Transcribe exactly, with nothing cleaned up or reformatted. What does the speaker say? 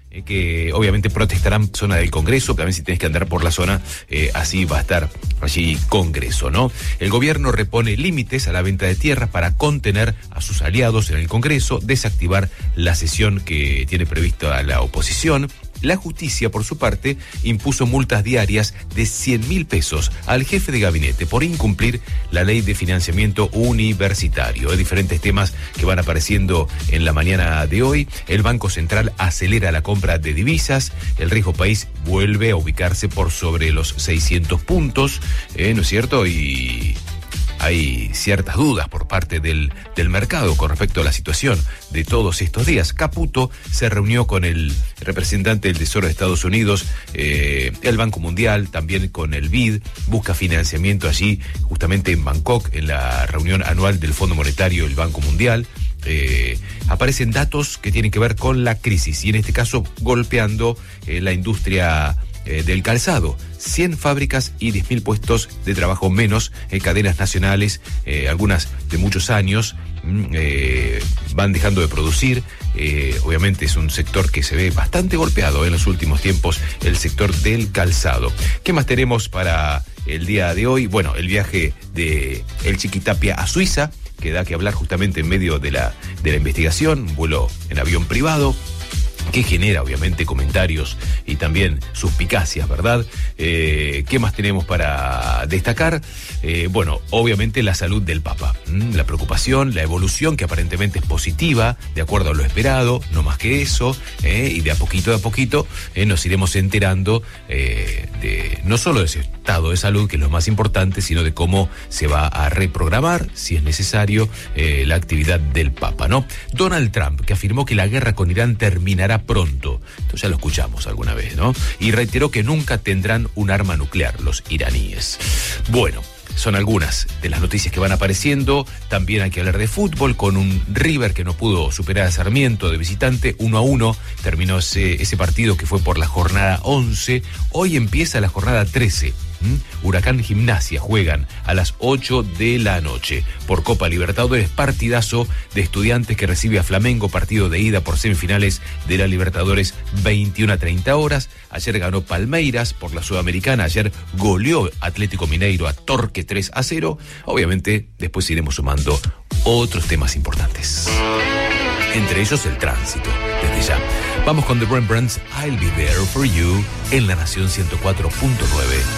eh, que obviamente protestarán zona del Congreso. También si tenés que andar por la zona, eh, así va a estar allí Congreso, ¿no? El gobierno repone límites a la venta de tierras para contener a sus aliados en el Congreso, desactivar la sesión que tiene prevista la oposición. La justicia, por su parte, impuso multas diarias de cien mil pesos al jefe de gabinete por incumplir la ley de financiamiento universitario. Hay diferentes temas que van apareciendo en la mañana de hoy. El Banco Central acelera la compra de divisas. El riesgo país vuelve a ubicarse por sobre los seiscientos puntos, eh, ¿no es cierto? Y hay ciertas dudas por parte del, del mercado con respecto a la situación de todos estos días. Caputo se reunió con el representante del Tesoro de Estados Unidos, eh, el Banco Mundial, también con el B I D, busca financiamiento allí justamente en Bangkok, en la reunión anual del Fondo Monetario del Banco Mundial. Eh, aparecen datos que tienen que ver con la crisis y en este caso golpeando eh, la industria eh, del calzado. cien fábricas y diez mil puestos de trabajo menos en cadenas nacionales, eh, algunas de muchos años, eh, van dejando de producir. Eh, obviamente es un sector que se ve bastante golpeado en los últimos tiempos, el sector del calzado. ¿Qué más tenemos para el día de hoy? Bueno, el viaje de el Chiquitapia a Suiza, que da que hablar justamente en medio de la, de la investigación, un vuelo en avión privado, que genera obviamente comentarios y también suspicacias, ¿verdad? Eh, ¿Qué más tenemos para destacar? Eh, bueno, obviamente la salud del Papa, ¿m? La preocupación, la evolución que aparentemente es positiva, de acuerdo a lo esperado, no más que eso, eh, y de a poquito a poquito eh, nos iremos enterando eh, de no solo de ese estado de salud, que es lo más importante, sino de cómo se va a reprogramar, si es necesario, eh, la actividad del Papa, ¿no? Donald Trump, que afirmó que la guerra con Irán terminará pronto. Esto ya lo escuchamos alguna vez, ¿no? Y reiteró que nunca tendrán un arma nuclear los iraníes. Bueno, son algunas de las noticias que van apareciendo. También hay que hablar de fútbol con un River que no pudo superar a Sarmiento de visitante. Uno a uno terminó ese, ese partido que fue por la jornada once. Hoy empieza la jornada trece. ¿Mm? Huracán Gimnasia juegan a las ocho de la noche por Copa Libertadores, partidazo de Estudiantes que recibe a Flamengo, partido de ida por semifinales de la Libertadores, veintiuna a treinta horas. Ayer ganó Palmeiras por la Sudamericana, ayer goleó Atlético Mineiro a Torque tres a cero. Obviamente después iremos sumando otros temas importantes, entre ellos el tránsito. Desde ya vamos con The Rembrandts, I'll Be There For You en La Nación ciento cuatro punto nueve.